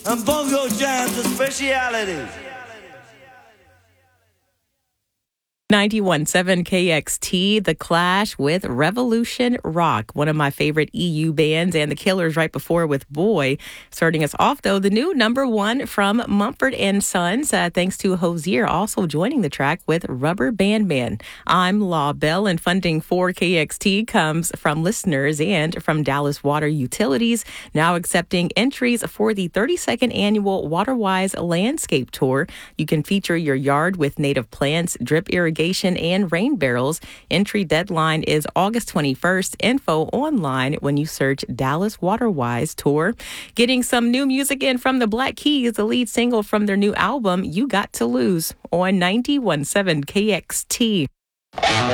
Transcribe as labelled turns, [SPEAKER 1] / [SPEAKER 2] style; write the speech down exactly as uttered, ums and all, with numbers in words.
[SPEAKER 1] and bongo jams are specialities.
[SPEAKER 2] ninety-one point seven K X T, The Clash with Revolution Rock, one of my favorite E U bands, and The Killers right before with Boy. Starting us off, though, the new number one from Mumford and Sons, uh, thanks to Hozier also joining the track with Rubber Band Man. I'm Law Bell, and funding for K X T comes from listeners and from Dallas Water Utilities, now accepting entries for the thirty-second annual WaterWise Landscape Tour. You can feature your yard with native plants, drip irrigation, and rain barrels. Entry deadline is August twenty-first. Info online when you search Dallas WaterWise Tour. Getting some new music in from the Black Keys, the lead single from their new album, You Got to Lose, on ninety-one point seven K X T.